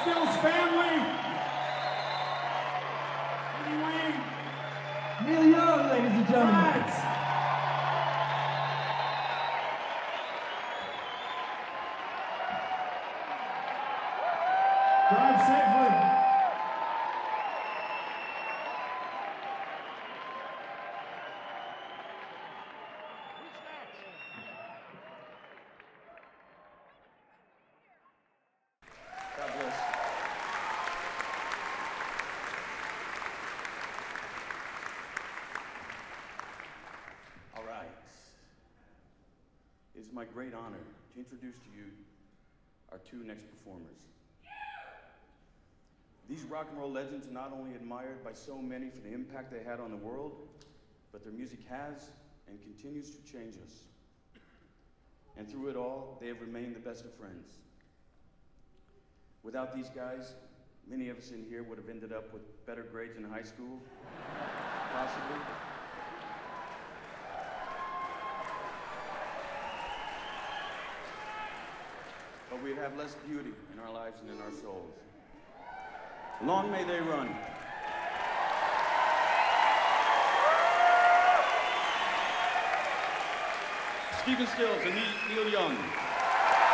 Stills family. Eddie Wayne. Neil Young, ladies and gentlemen. Right. Drive safely. God bless. All right. It is my great honor to introduce to you our two next performers. These rock and roll legends are not only admired by so many for the impact they had on the world, but their music has and continues to change us. And through it all, they have remained the best of friends. Without these guys, many of us in here would have ended up with better grades in high school, possibly. But we'd have less beauty in our lives and in our souls. Long may they run. Stephen Stills and Neil Young.